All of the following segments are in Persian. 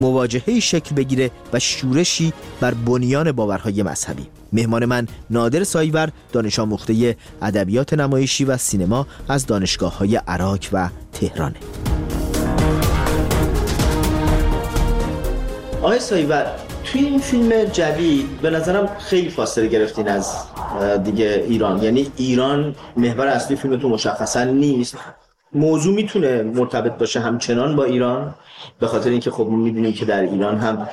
مواجهه‌ای شکل بگیره و شورشی بر بنیان باورهای مذهبی. مهمان من نادر سایور، دانش آموخته ادبیات نمایشی و سینما از دانشگاه‌های عراق و تهرانه. آقای سایور، توی این فیلم جدید به نظرم خیلی فاصله گرفتین از دیگه ایران، یعنی ایران محور اصلی فیلمتون مشخصا نیست. موضوع میتونه مرتبط باشه همچنان با ایران، به خاطر اینکه خب میدونیم که در ایران هم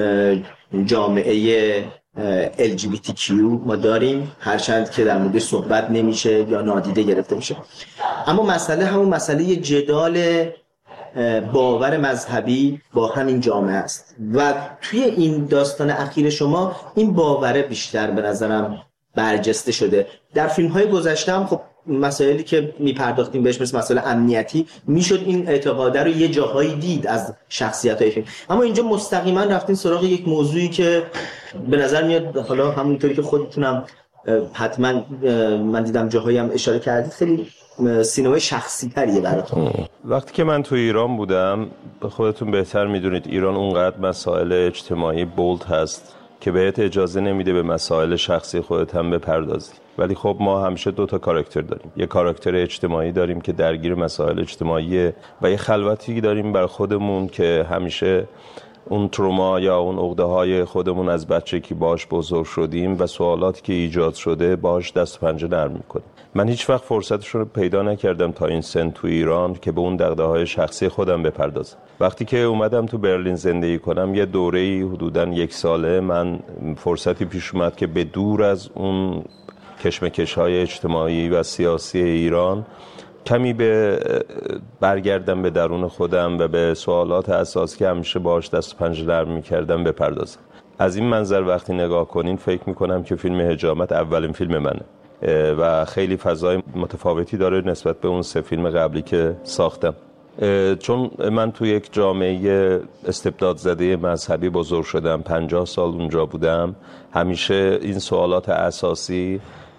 جامعه LGBTQ ما داریم، هرچند که در مورد صحبت نمیشه یا نادیده گرفته میشه. اما مسئله همون مسئله جدال باور مذهبی با همین جامعه است و توی این داستان اخیر شما این باوره بیشتر به نظرم برجسته شده. در فیلم‌های گذشته هم خب مسائلی که میپرداختیم بهش مثل مسائل امنیتی میشد این اعتقاده رو یه جاهایی دید از شخصیت‌های فیلم، اما اینجا مستقیما رفتین سراغ یک موضوعی که به نظر میاد، حالا همونطوری که خودتونم حتما من دیدم جاهایی هم اشاره کردید، خیلی سینمای شخصی تریه براتون. وقتی که من تو ایران بودم، خودتون بهتر میدونید ایران اونقدر مسائل اجتماعی بولد هست که بهت اجازه نمیده به مسائل شخصی خودت هم بپردازی. ولی خب ما همیشه 2 تا کاراکتر داریم. یه کاراکتر اجتماعی داریم که درگیر مسائل اجتماعیه و یه خلوتی داریم بر خودمون که همیشه اون تروما یا اون عقده‌های خودمون از بچگی باش بزرگ شدیم و سوالاتی که ایجاد شده باش دست و پنجه نرم می‌کنیم. من هیچ وقت فرصتشون رو پیدا نکردم تا این سن تو ایران که به اون دغدغه‌های شخصی خودم بپردازم. وقتی که اومدم تو برلین زندگی کنم، یه دوره‌ای حدوداً 1 ساله من فرصتی پیش اومد که به دور از اون کشمکش‌های اجتماعی و سیاسی ایران کمی برگردم به درون خودم و به سوالات اساسی که همیشه باهاش دست و پنجه نرم می‌کردم بپردازم. از این منظر وقتی نگاه کنین فکر می‌کنم که فیلم حجامت اولین فیلم منه و خیلی فضای متفاوتی داره نسبت به اون 3 فیلم قبلی که ساختم. چون من تو یک جامعه استبداد زده مذهبی بزرگ شدم، 50 سال اونجا بودم، همیشه این سوالات اساسی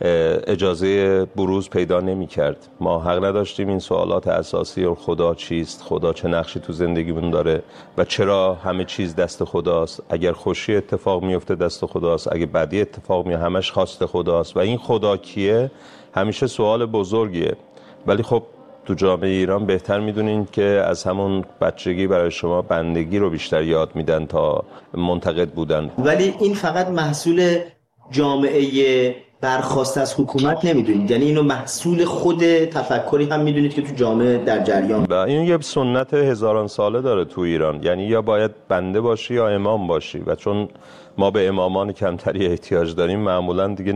اجازه بروز پیدا نمی کرد. ما حق نداشتیم این سوالات اساسی رو، خدا چیست، خدا چه نقشی تو زندگیمون داره و چرا همه چیز دست خداست، اگر خوشی اتفاق میفته دست خداست، اگه بدی اتفاق میفته همش خواست خداست و این خدا کیه همیشه سوال بزرگیه. ولی خب تو جامعه ایران بهتر میدونین که از همون بچگی برای شما بندگی رو بیشتر یاد میدن تا منتقد بودن. ولی این فقط محصول جامعه برخواست از حکومت نمیدونید، یعنی اینو محصول خود تفکری هم میدونید که تو جامعه در جریان و این یه سنت هزاران ساله داره تو ایران، یعنی یا باید بنده باشی یا امام باشی و چون ما به امامان کمتری احتیاج داریم معمولا دیگه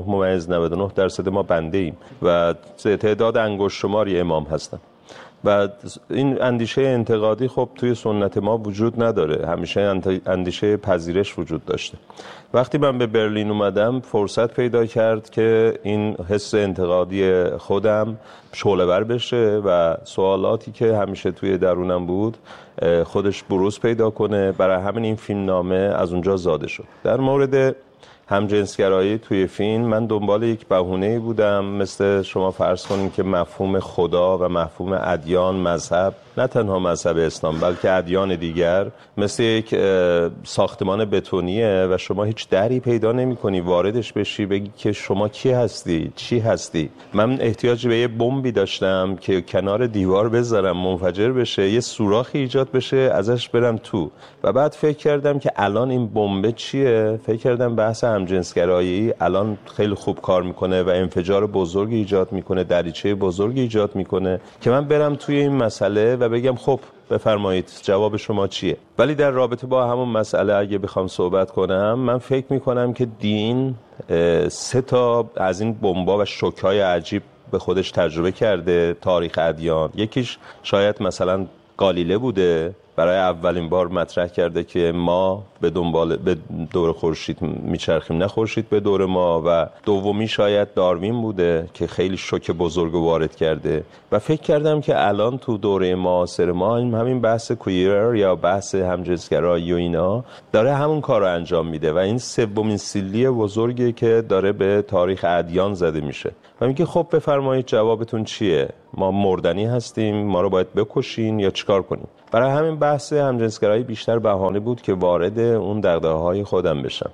99.99% ما بنده ایم و تعداد انگشت شماری امام هستن و این اندیشه انتقادی خب توی سنت ما وجود نداره، همیشه اندیشه پذیرش وجود داشته. وقتی من به برلین اومدم فرصت پیدا کرد که این حس انتقادی خودم شعله‌ور بشه و سوالاتی که همیشه توی درونم بود خودش بروز پیدا کنه. برای همین این فیلم نامه از اونجا زاده شد. در مورد همجنسگرایی توی فیلم من دنبال یک بهونه‌ای بودم، مثل شما فرض کنین که مفهوم خدا و مفهوم ادیان، مذهب، نه تنها مذهب اسلام بلکه ادیان دیگر مثل یک ساختمان بتونیه و شما هیچ دری پیدا نمی‌کنی واردش بشی بگی که شما کی هستی، چی هستی. من احتیاج به یه بمبی داشتم که کنار دیوار بذارم منفجر بشه، یه سوراخی ایجاد بشه ازش برم تو و بعد فکر کردم که الان این بمب چیه؟ فکر کردم بحث همجنسگرایی الان خیلی خوب کار میکنه و انفجار بزرگی ایجاد میکنه، دریچه بزرگی ایجاد میکنه که من برم توی این مسئله و بگم خب بفرمایید جواب شما چیه. ولی در رابطه با همون مسئله اگه بخوام صحبت کنم، من فکر میکنم که دین 3 تا از این بمبا و شوک‌های عجیب به خودش تجربه کرده تاریخ ادیان. یکیش شاید مثلا گالیله بوده، برای اولین بار مطرح کرده که ما به دور خورشید میچرخیم نه خورشید به دور ما، و دومی شاید داروین بوده که خیلی شوک بزرگ وارد کرده و فکر کردم که الان تو دوره معاصر ما همین بحث کویر یا بحث همجنسگرایی و اینا داره همون کار رو انجام میده و این 3مین سیلی بزرگی که داره به تاریخ ادیان زده میشه و میگه خب بفرمایید جوابتون چیه، ما مردنی هستیم، ما رو باید بکشین یا چیکار کنیم. برای همین بحث همجنسگرایی بیشتر بهانه بود که وارد اون دغدغه‌های خودم بشم.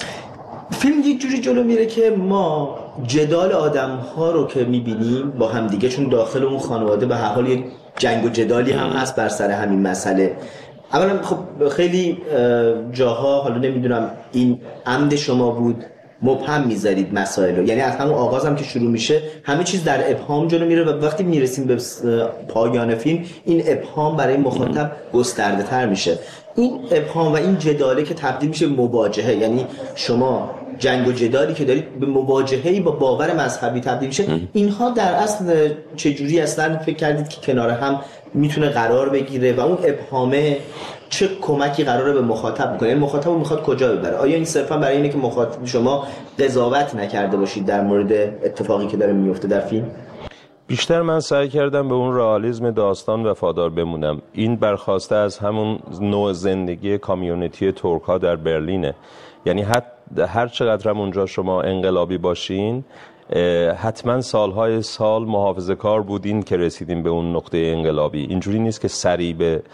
فیلم یک جوری جلو میره که ما جدال آدم‌ها رو که می‌بینیم با هم دیگه، چون داخل اون خانواده به هر حال یک جنگ و جدالی هم هست بر سر همین مسئله. اولا خب خیلی جاها، حالا نمیدونم این عمد شما بود، مبهم میذارید مسائل رو، یعنی از همون آغاز هم که شروع میشه همه چیز در ابهام جلو میره و وقتی میرسیم به پایان فیلم این ابهام برای مخاطب گسترده تر میشه. این ابهام و این جداله که تبدیل میشه به مواجهه، یعنی شما جنگ و جدالی که دارید به مواجهه‌ای با باور مذهبی تبدیل میشه. اینها در اصل چجوری اصلا فکر کردید که کنار هم میتونه قرار بگیره و اون ابهامه چه کمکی قراره به مخاطب بکنه؟ یعنی مخاطب رو میخواد کجا ببره؟ آیا این صرفا برای اینه که مخاطب شما قضاوت نکرده باشید در مورد اتفاقی که داره میفته در فیلم؟ بیشتر من سعی کردم به اون رئالیسم داستان وفادار بمونم. این برخواسته از همون نوع زندگی کامیونیتی ترک‌ها در برلینه. یعنی هر چقدر هم اونجا شما انقلابی باشین، حتما سالهای سال محافظه‌کار بودین که رسیدین به اون نقطه انقلابی. اینجوری نیست که سریع به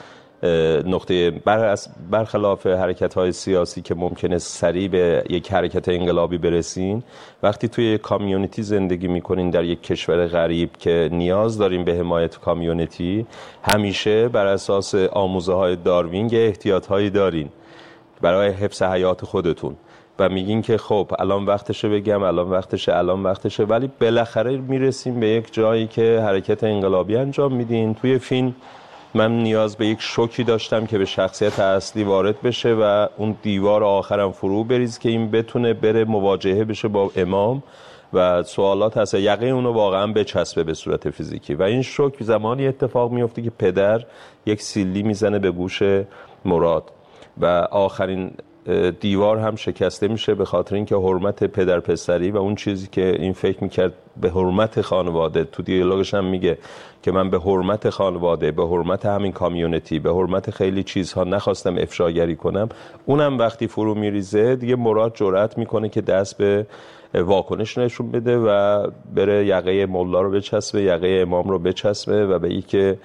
نقطه برخلاف حرکت‌های سیاسی که ممکنه سریع به یک حرکت انقلابی برسین. وقتی توی یک کامیونیتی زندگی میکنین در یک کشور غریب که نیاز دارین به حمایت کامیونیتی، همیشه بر اساس آموزه‌های داروین احتیاط‌هایی دارین برای حفظ حیات خودتون و میگین که خب الان وقتشه بگم، الان وقتشه، ولی بالاخره میرسیم به یک جایی که حرکت انقلابی انجام میدین. توی فیلم من نیاز به یک شوکی داشتم که به شخصیت اصلی وارد بشه و اون دیوار آخرم فرو بریز که این بتونه بره مواجهه بشه با امام و سوالات هست یقه اونو واقعا بچسبه به صورت فیزیکی. و این شوک زمانی اتفاق میفته که پدر یک سیلی میزنه به گوش مراد و آخرین دیوار هم شکسته میشه به خاطر اینکه حرمت پدر پسری و اون چیزی که این فکر میکرد به حرمت خانواده، تو دیالوگش هم میگه که من به حرمت خانواده، به حرمت همین کامیونیتی، به حرمت خیلی چیزها نخواستم افشاگری کنم. اونم وقتی فرو میریزه دیگه مراد جرأت میکنه که دست به واکنش نشون بده و بره یقه مولا رو بچسبه، یقه امام رو بچسبه و به که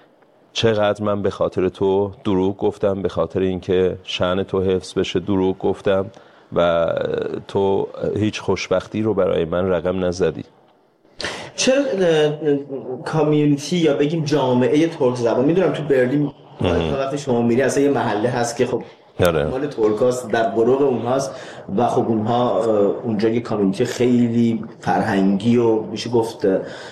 چقدر من به خاطر تو دروغ گفتم، به خاطر اینکه شأن تو حفظ بشه دروغ گفتم و تو هیچ خوشبختی رو برای من رقم نزدی. چرا کامیونیتی یا بگیم جامعه ترک زبان، میدونم تو برلین وقتی شما میری اصلا یه محله هست که خب مال ترکاست، در قرق اونهاست و خب اونها اونجا یه کامیونیتی خیلی فرهنگی و میشه گفت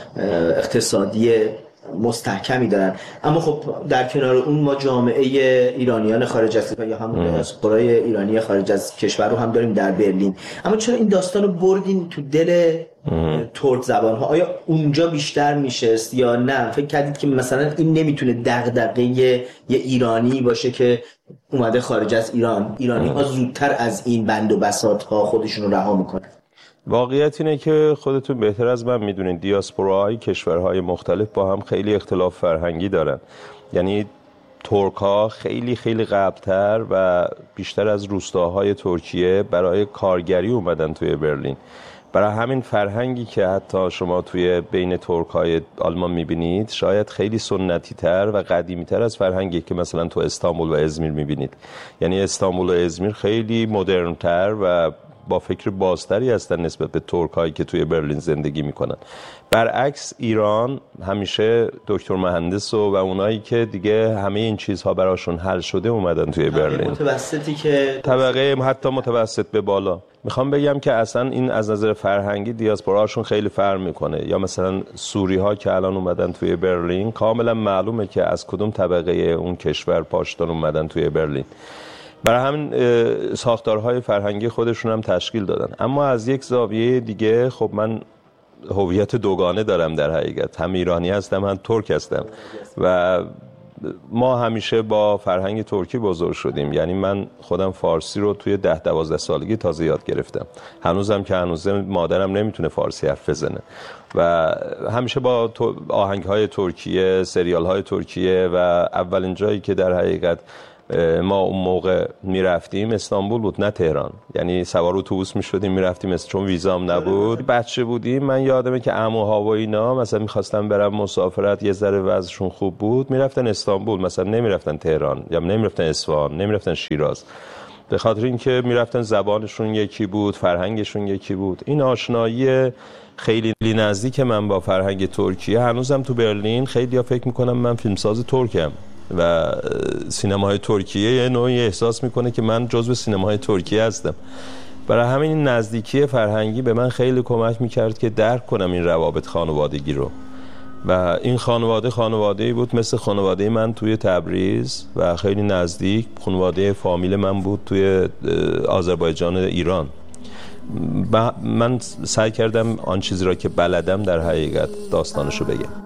اقتصادی مستحکمی دارن، اما خب در کنار اون ما جامعه ایرانیان خارج از کشور یا همون دیاسپورای ایرانی خارج از کشور رو هم داریم در برلین. اما چرا این داستان رو بردین تو دل ترک زبان ها؟ آیا اونجا بیشتر میشست یا نه فکر کردید که مثلا این نمیتونه دغدغه یه ایرانی باشه که اومده خارج از ایران، ایرانی ها زودتر از این بند و بساط ها خودشون رو رها میکنن؟ واقعیت اینه که خودتون بهتر از من میدونید دیاسپوراهای کشورهای مختلف با هم خیلی اختلاف فرهنگی دارن. یعنی ترک‌ها خیلی قبل‌تر و بیشتر از روستاهای ترکیه برای کارگری اومدن توی برلین. برای همین فرهنگی که حتی شما توی بین ترک‌های آلمان میبینید شاید خیلی سنتی‌تر و قدیمی‌تر از فرهنگی که مثلا تو استانبول و ازمیر میبینید. یعنی استانبول و ازمیر خیلی مدرن‌تر و با فکر بازتری هستن نسبت به ترکایی که توی برلین زندگی میکنن. برعکس ایران همیشه دکتر مهندس و اونایی که دیگه همه این چیزها براشون حل شده اومدن توی برلین. متوسطی که طبقه حتی متوسط به بالا. میخوام بگم که اصلا این از نظر فرهنگی دیاسپوراشون خیلی فرق میکنه. یا مثلا سوری ها که الان اومدن توی برلین کاملا معلومه که از کدوم طبقه اون کشور پاشدار اومدن توی برلین. برای همین ساختارهای فرهنگی خودشون هم تشکیل دادن. اما از یک زاویه دیگه خب من هویت دوگانه دارم در حقیقت، هم ایرانی هستم هم ترک هستم و ما همیشه با فرهنگ ترکی بزرگ شدیم. یعنی من خودم فارسی رو توی 10-12 سالگی تازه یاد گرفتم، هنوزم که هنوزه مادرم نمیتونه فارسی حرف بزنه و همیشه با آهنگ‌های ترکیه، سریال‌های ترکیه و اولین جایی که در حقیقت ما اون موقع میرفتیم استانبول بود نه تهران، یعنی سوار اتوبوس میشدیم میرفتیم چون ویزام نبود. بچه بودیم، من یادمه که عموها و اینا مثلا میخواستن برن مسافرت، یه ذره وضعشون خوب بود، میرفتن استانبول، مثلا نمیرفتن تهران یا نمیرفتن اصفهان، نمیرفتن شیراز، به خاطر اینکه میرفتن زبانشون یکی بود، فرهنگشون یکی بود. این آشنایی خیلی نزدیک من با فرهنگ ترکیه، هنوزم تو برلین خیلی‌ها فکر میکنم من فیلمساز ترکم و سینماهای ترکیه یه نوعی احساس میکنه که من جزو سینماهای ترکیه هستم. برای همین نزدیکی فرهنگی به من خیلی کمک میکرد که درک کنم این روابط خانوادگی رو. و این خانواده‌ای بود مثل خانواده من توی تبریز و خیلی نزدیک خانواده فامیل من بود توی آذربایجان ایران. من سعی کردم آن چیزی را که بلدم در حقیقت داستانشو بگم.